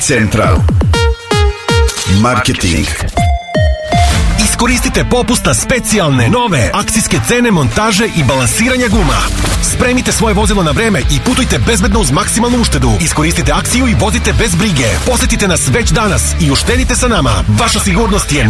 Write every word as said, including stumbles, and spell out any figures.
Central Marketing. Iskoristite popust na specijalne, nove akcijske cene montaže i balansiranja guma. Spremite svoje vozilo na vreme i putujte bezbedno uz maksimalnu uštedu. Iskoristite akciju i vozite bez brige. Posetite nas već danas i uštedite sa nama. Vaša sigurnost je